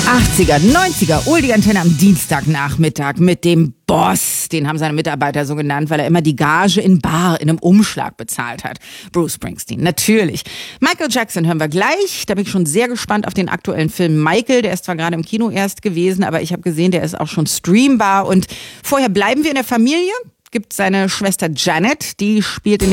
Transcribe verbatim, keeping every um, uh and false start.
achtziger, neunziger, Oldie Antenne am Dienstagnachmittag mit dem Boss. Den haben seine Mitarbeiter so genannt, weil er immer die Gage in bar, in einem Umschlag bezahlt hat. Bruce Springsteen, natürlich. Michael Jackson hören wir gleich. Da bin ich schon sehr gespannt auf den aktuellen Film Michael. Der ist zwar gerade im Kino erst gewesen, aber ich habe gesehen, der ist auch schon streambar. Und vorher bleiben wir in der Familie. Gibt seine Schwester Janet, die spielt in